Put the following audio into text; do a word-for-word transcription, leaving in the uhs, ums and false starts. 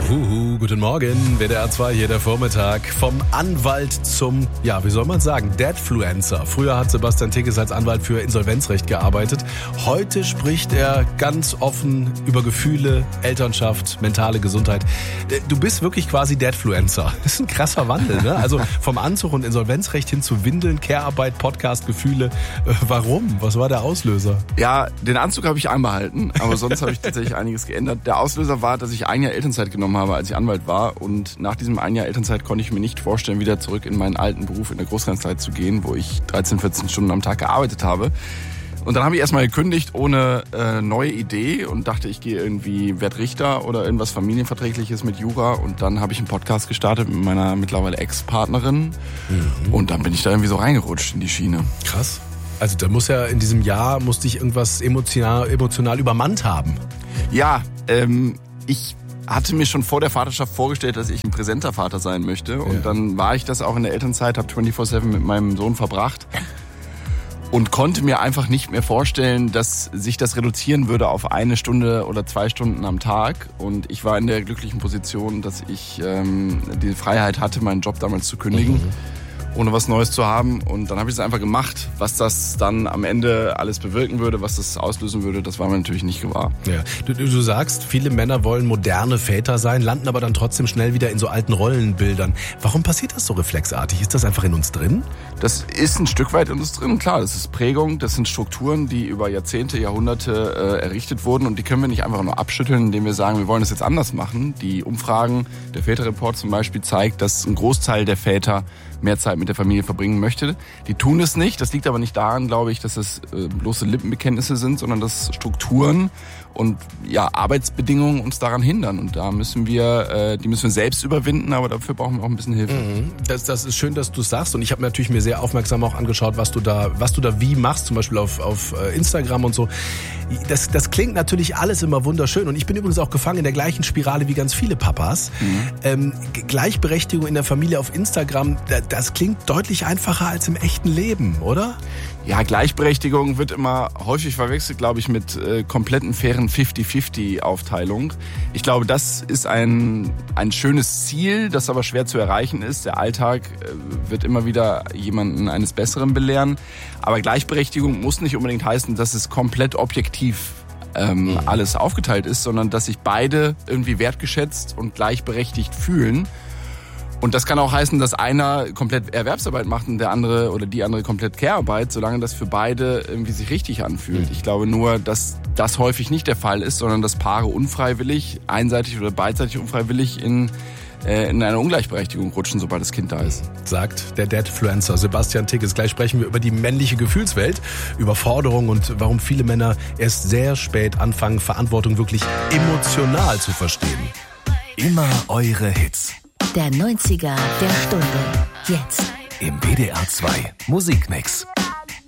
Uhuhu, guten Morgen, W D R zwei hier der Vormittag. Vom Anwalt zum, ja, wie soll man sagen, Dadfluencer. Früher hat Sebastian Tickes als Anwalt für Insolvenzrecht gearbeitet. Heute spricht er ganz offen über Gefühle, Elternschaft, mentale Gesundheit. Du bist wirklich quasi Dadfluencer. Das ist ein krasser Wandel, ne? Also vom Anzug und Insolvenzrecht hin zu Windeln, Care-Arbeit, Podcast, Gefühle. Warum? Was war der Auslöser? Ja, den Anzug habe ich einbehalten, aber sonst habe ich tatsächlich einiges geändert. Der Auslöser war, dass ich ein Jahr Elternzeit genommen habe, als ich Anwalt war, und nach diesem ein Jahr Elternzeit konnte ich mir nicht vorstellen, wieder zurück in meinen alten Beruf in der Großkanzlei zu gehen, wo ich dreizehn, vierzehn Stunden am Tag gearbeitet habe. Und dann habe ich erstmal gekündigt ohne äh, neue Idee und dachte, ich gehe irgendwie, werd Richter oder irgendwas Familienverträgliches mit Jura, und dann habe ich einen Podcast gestartet mit meiner mittlerweile Ex-Partnerin mhm. und dann bin ich da irgendwie so reingerutscht in die Schiene. Krass. Also da muss ja in diesem Jahr, musste ich irgendwas emotional, emotional übermannt haben. Ja, ähm, ich hatte mir schon vor der Vaterschaft vorgestellt, dass ich ein präsenter Vater sein möchte. Und ja. dann war ich das auch in der Elternzeit, habe vierundzwanzig sieben mit meinem Sohn verbracht und konnte mir einfach nicht mehr vorstellen, dass sich das reduzieren würde auf eine Stunde oder zwei Stunden am Tag. Und ich war in der glücklichen Position, dass ich ähm, die Freiheit hatte, meinen Job damals zu kündigen. Mhm. ohne was Neues zu haben. Und dann habe ich es einfach gemacht. Was das dann am Ende alles bewirken würde, was das auslösen würde, das war mir natürlich nicht gewahr. Ja. Du, du sagst, viele Männer wollen moderne Väter sein, landen aber dann trotzdem schnell wieder in so alten Rollenbildern. Warum passiert das so reflexartig? Ist das einfach in uns drin? Das ist ein Stück weit in uns drin, klar. Das ist Prägung, das sind Strukturen, die über Jahrzehnte, Jahrhunderte äh, errichtet wurden. Und die können wir nicht einfach nur abschütteln, indem wir sagen, wir wollen das jetzt anders machen. Die Umfragen, der Väterreport zum Beispiel, zeigt, dass ein Großteil der Väter mehr Zeit mit der Familie verbringen möchte. Die tun es nicht. Das liegt aber nicht daran, glaube ich, dass es äh, bloße Lippenbekenntnisse sind, sondern dass Strukturen und ja Arbeitsbedingungen uns daran hindern. Und da müssen wir, äh, die müssen wir selbst überwinden, aber dafür brauchen wir auch ein bisschen Hilfe. Mhm. Das, das ist schön, dass du es sagst. Und ich habe mir natürlich mir sehr aufmerksam auch angeschaut, was du da, was du da wie machst, zum Beispiel auf, auf Instagram und so. Das, das klingt natürlich alles immer wunderschön. Und ich bin übrigens auch gefangen in der gleichen Spirale wie ganz viele Papas. Mhm. Ähm, Gleichberechtigung in der Familie auf Instagram, das klingt deutlich einfacher als im echten Leben, oder? Ja, Gleichberechtigung wird immer häufig verwechselt, glaube ich, mit äh, kompletten fairen fifty fifty Aufteilung. Ich glaube, das ist ein, ein schönes Ziel, das aber schwer zu erreichen ist. Der Alltag äh, wird immer wieder jemanden eines Besseren belehren. Aber Gleichberechtigung muss nicht unbedingt heißen, dass es komplett objektiv ähm, mhm. alles aufgeteilt ist, sondern dass sich beide irgendwie wertgeschätzt und gleichberechtigt fühlen. Und das kann auch heißen, dass einer komplett Erwerbsarbeit macht und der andere oder die andere komplett Care-Arbeit, solange das für beide irgendwie sich richtig anfühlt. Ich glaube nur, dass das häufig nicht der Fall ist, sondern dass Paare unfreiwillig, einseitig oder beidseitig unfreiwillig in, äh, in eine Ungleichberechtigung rutschen, sobald das Kind da ist. Sagt der Dadfluencer Sebastian Tickes. Gleich sprechen wir über die männliche Gefühlswelt, über Forderungen und warum viele Männer erst sehr spät anfangen, Verantwortung wirklich emotional zu verstehen. Immer eure Hits. Der neunziger der Stunde. Jetzt. Im W D R zwei Musikmix.